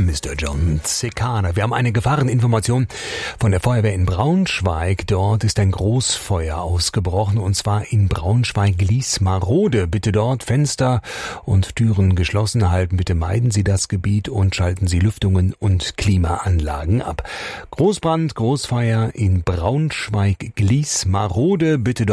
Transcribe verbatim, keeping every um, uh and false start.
Mister John Cicada. Wir haben eine Gefahreninformation von der Feuerwehr in Braunschweig. Dort ist ein Großfeuer ausgebrochen, und zwar in Braunschweig-Liesmarode. Bitte dort Fenster und Türen geschlossen halten. Bitte meiden Sie das Gebiet und schalten Sie Lüftungen und Klimaanlagen ab. Großbrand, Großfeuer in Braunschweig-Liesmarode. Bitte dort